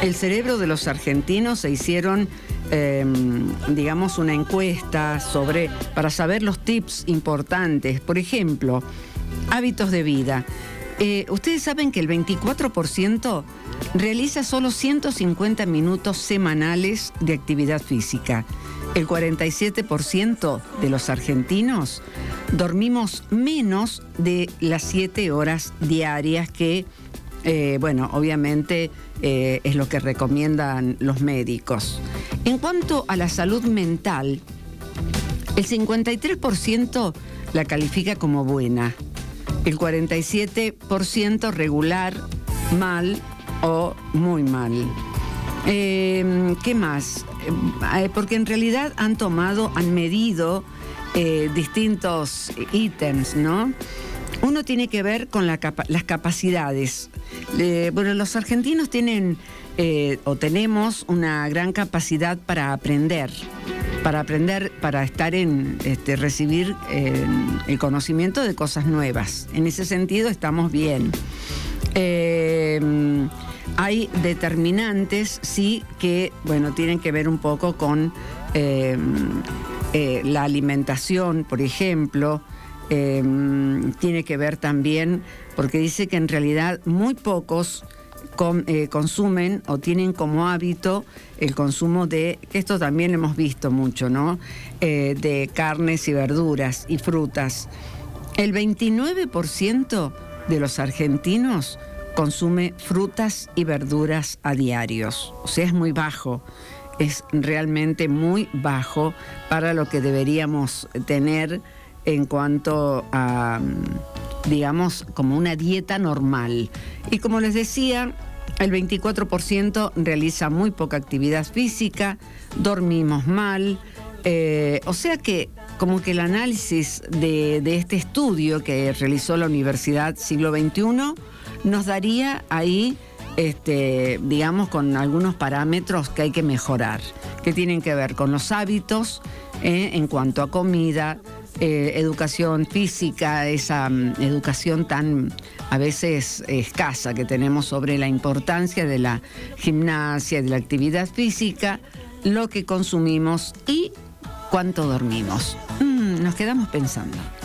el cerebro de los argentinos se hicieron, digamos, una encuesta para saber los tips importantes. Por ejemplo, hábitos de vida. Ustedes saben que el 24% realiza solo 150 minutos semanales de actividad física. El 47% de los argentinos dormimos menos de las 7 horas diarias que, bueno, obviamente es lo que recomiendan los médicos. En cuanto a la salud mental, el 53% la califica como buena, el 47% regular, mal o muy mal. ¿Qué más? Porque en realidad han medido distintos ítems, ¿no? Uno tiene que ver con las capacidades. Bueno, los argentinos tienen tenemos una gran capacidad para aprender, para estar recibir el conocimiento de cosas nuevas. En ese sentido estamos bien. Hay determinantes, sí, que, bueno, tienen que ver un poco con la alimentación, por ejemplo. Tiene que ver también, porque dice que en realidad muy pocos consumen o tienen como hábito el consumo que esto también lo hemos visto mucho, ¿no? De carnes y verduras y frutas. El 29% de los argentinos consume frutas y verduras a diarios. O sea, es muy bajo. Es realmente muy bajo para lo que deberíamos tener en cuanto a, digamos, como una dieta normal. Y como les decía, el 24% realiza muy poca actividad física, dormimos mal. O sea que como que el análisis de este estudio que realizó la Universidad Siglo XXI nos daría ahí, digamos, con algunos parámetros que hay que mejorar, que tienen que ver con los hábitos en cuanto a comida, educación física, esa educación tan a veces escasa que tenemos sobre la importancia de la gimnasia, de la actividad física, lo que consumimos y cuánto dormimos. Nos quedamos pensando.